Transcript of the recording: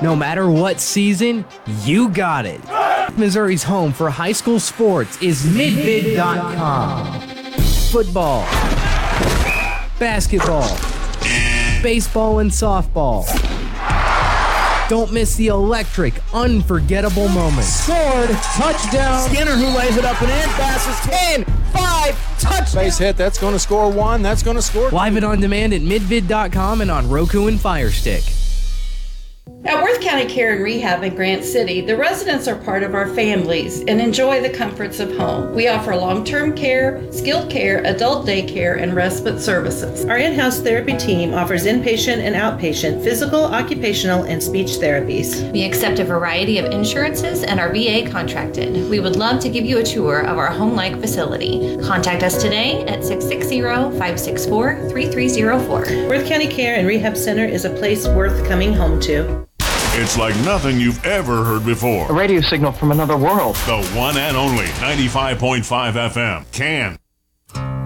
No matter what season, you got it. Missouri's home for high school sports is midvid.com. Football, basketball, baseball, and softball. Don't miss the electric, unforgettable moments. Scored, touchdown. Skinner who lays it up and in, passes 10, 5, touchdown. Base hit, that's going to score 1, that's going to score 2. Live it on demand at midvid.com and on Roku and Fire Stick. At Worth County Care and Rehab in Grant City, the residents are part of our families and enjoy the comforts of home. We offer long-term care, skilled care, adult daycare, and respite services. Our in-house therapy team offers inpatient and outpatient physical, occupational, and speech therapies. We accept a variety of insurances and are VA contracted. We would love to give you a tour of our home-like facility. Contact us today at 660-564-3304. Worth County Care and Rehab Center is a place worth coming home to. It's like nothing you've ever heard before. A radio signal from another world. The one and only 95.5 FM. CAN.